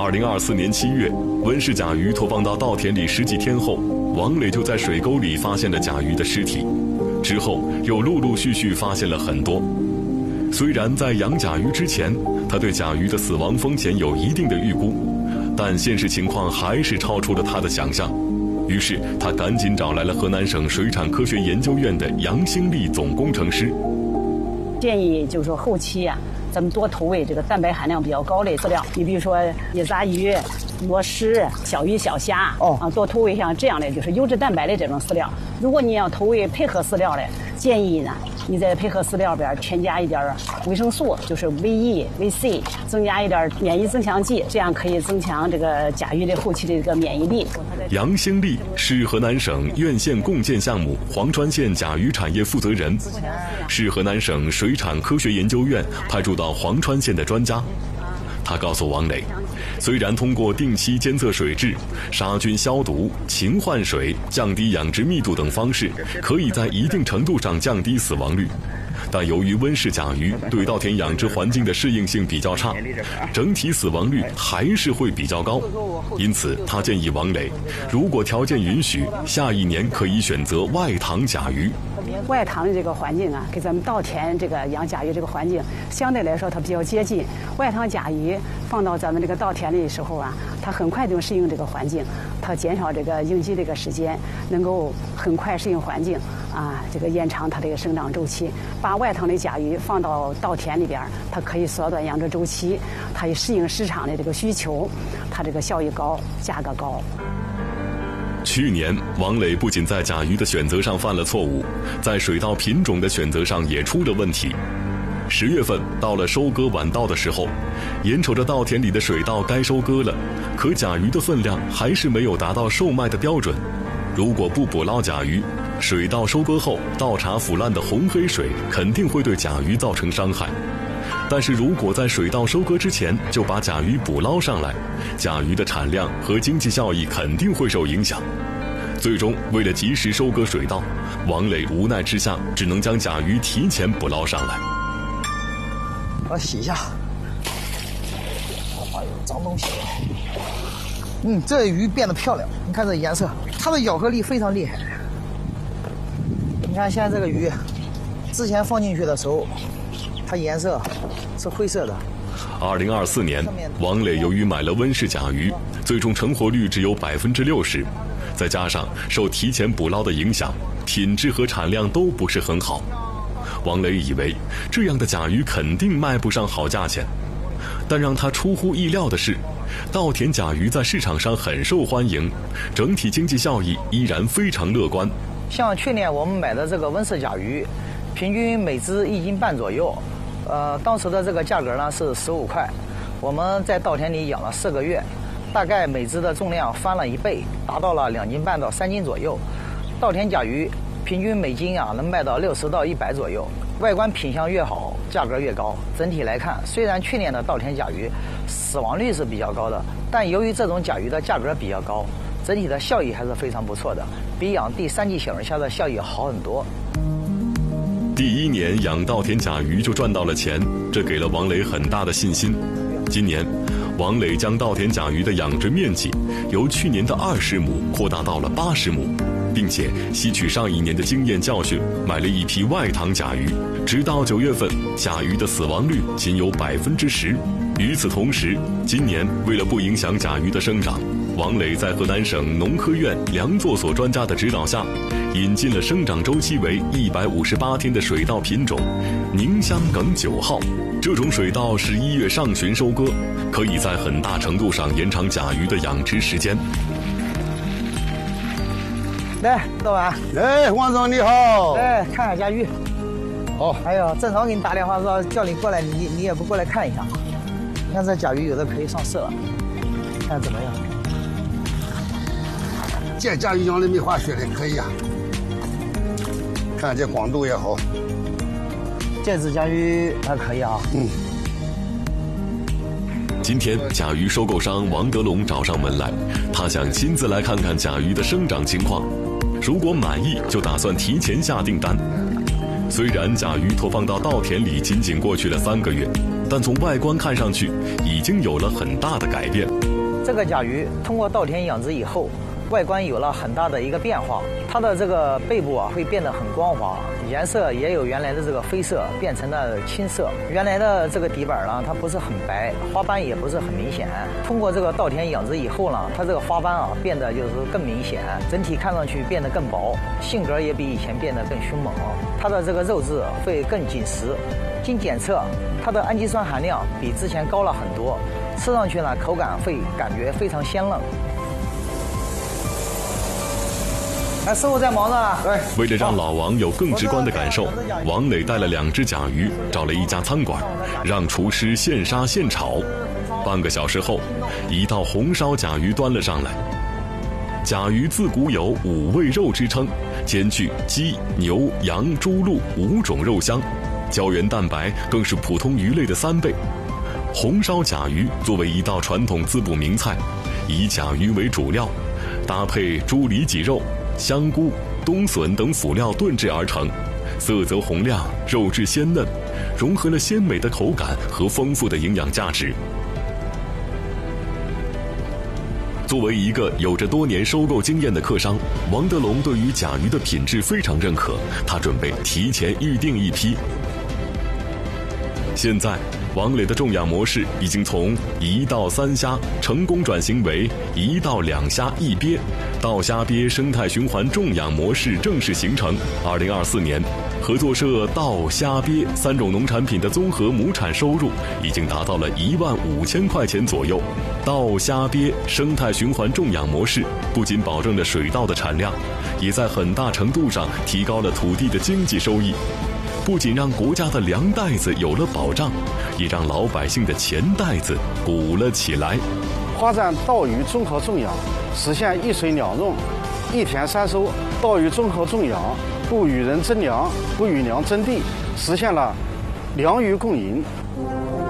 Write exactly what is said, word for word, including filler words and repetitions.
二零二四年七月，温氏甲鱼投放到稻田里十几天后，王磊就在水沟里发现了甲鱼的尸体，之后又陆陆续续发现了很多。虽然在养甲鱼之前，他对甲鱼的死亡风险有一定的预估，但现实情况还是超出了他的想象。于是他赶紧找来了河南省水产科学研究院的杨兴利总工程师， 建议就是说后期啊，咱们多投喂这个蛋白含量比较高的饲料，你比如说野杂鱼、螺蛳、小鱼小虾，哦啊，多投喂像这样的就是优质蛋白的这种饲料。如果你要投喂配合饲料的，建议呢，你在配合饲料边添加一点维生素，就是维 E、维 C， 增加一点免疫增强剂，这样可以增强这个甲鱼的后期的这个免疫力。 杨兴利是河南省院县共建项目黄川县甲鱼产业负责人，是河南省水产科学研究院派驻到黄川县的专家。他告诉王磊，虽然通过定期监测水质、杀菌消毒、勤换水、降低养殖密度等方式，可以在一定程度上降低死亡率，但由于温氏甲鱼对稻田养殖环境的适应性比较差，整体死亡率还是会比较高。因此他建议王磊，如果条件允许，下一年可以选择外塘甲鱼。 外塘的这个环境啊，跟咱们稻田这个养甲鱼这个环境相对来说它比较接近。外塘甲鱼放到咱们这个稻田里的时候啊，它很快就适应这个环境，它减少这个应激这个时间，能够很快适应环境啊，这个延长它这个生长周期。把外塘的甲鱼放到稻田里边，它可以缩短养殖周期，它也适应市场的这个需求，它这个效益高，价格高。 去年，王磊不仅在甲鱼的选择上犯了错误，在水稻品种的选择上也出了问题。十月份到了收割晚稻的时候，眼瞅着稻田里的水稻该收割了，可甲鱼的分量还是没有达到售卖的标准。如果不捕捞甲鱼，水稻收割后稻茬腐烂的红黑水肯定会对甲鱼造成伤害。但是如果在水稻收割之前就把甲鱼捕捞上来，甲鱼的产量和经济效益肯定会受影响。最终为了及时收割水稻，王磊无奈之下只能将甲鱼提前捕捞上来。 我洗一下。哎呦，脏东西！嗯，这鱼变得漂亮，你看这颜色，它的咬合力非常厉害。你看现在这个鱼，之前放进去的时候，它颜色是灰色的。 二零二四年，王磊由于买了温氏甲鱼，最终成活率只有百分之六十，再加上受提前捕捞的影响，品质和产量都不是很好。王磊以为这样的甲鱼肯定卖不上好价钱，但让他出乎意料的是，稻田甲鱼在市场上很受欢迎，整体经济效益依然非常乐观。 像去年我们买的这个温氏甲鱼，平均每只一斤半左右，呃，当时的这个价格呢是十五块。我们在稻田里养了四个月，大概每只的重量翻了一倍，达到了两斤半到三斤左右。稻田甲鱼平均每斤啊能卖到六十到一百左右，外观品相越好，价格越高。整体来看，虽然去年的稻田甲鱼死亡率是比较高的，但由于这种甲鱼的价格比较高，整体的效益还是非常不错的，比养第三季小龙虾的效益好很多。 第一年养稻田甲鱼就赚到了钱，这给了王磊很大的信心。今年，王磊将稻田甲鱼的养殖面积由去年的二十亩扩大到了八十亩，并且吸取上一年的经验教训，买了一批外塘甲鱼。直到九月份，甲鱼的死亡率仅有百分之十。与此同时，今年为了不影响甲鱼的生长，王磊在河南省农科院梁作所专家的指导下，引进了生长周期为一百五十八天的水稻品种宁香梗九号。这种水稻十一月上旬收割，可以在很大程度上延长甲鱼的养殖时间。 来，老板。 哎，王总你好。 来看看甲鱼。 好。 哎呦，正常给你打电话说叫你过来，你你也不过来看一下。你看这甲鱼有的可以上市了，看怎么样？ 这甲鱼养的没话说的，可以啊。看这光度也好。 这只甲鱼还可以啊。 嗯。 今天甲鱼收购商王德龙找上门来，他想亲自来看看甲鱼的生长情况，如果满意就打算提前下订单。虽然甲鱼投放到稻田里仅仅过去了三个月， 但从外观看上去已经有了很大的改变。 这个甲鱼通过稻田养殖以后，外观有了很大的一个变化，它的这个背部啊会变得很光滑，颜色也有原来的这个灰色变成了青色。原来的这个底板呢，它不是很白，花斑也不是很明显。通过这个稻田养殖以后呢，它这个花斑啊变得就是更明显，整体看上去变得更薄，性格也比以前变得更凶猛。它的这个肉质会更紧实。经检测，它的氨基酸含量比之前高了很多，吃上去呢口感会感觉非常鲜嫩。哎，师傅在忙呢。 对。 为了让老王有更直观的感受，王磊带了两只甲鱼，找了一家餐馆，让厨师现杀现炒。半个小时后，一道红烧甲鱼端了上来。甲鱼自古有五味肉之称，兼具鸡、牛、羊、猪、鹿五种肉香，胶原蛋白更是普通鱼类的三倍。红烧甲鱼作为一道传统滋补名菜，以甲鱼为主料，搭配猪里脊肉、香菇、冬笋等辅料炖制而成，色泽红亮，肉质鲜嫩，融合了鲜美的口感和丰富的营养价值。作为一个有着多年收购经验的客商，王德龙对于甲鱼的品质非常认可，他准备提前预定一批。现在王磊的种养模式已经从一到三虾成功转型为一到两虾一鳖，稻虾鳖生态循环种养模式正式形成。二零二四年，合作社稻虾鳖三种农产品的综合亩产收入已经达到了一万五千块钱左右。稻虾鳖生态循环种养模式不仅保证了水稻的产量，也在很大程度上提高了土地的经济收益。不仅让国家的粮袋子有了保障，也让老百姓的钱袋子鼓了起来。 发展稻鱼综合种养，实现一水两用、一田三收。稻鱼综合种养，不与人争粮，不与粮争地，实现了粮鱼共赢。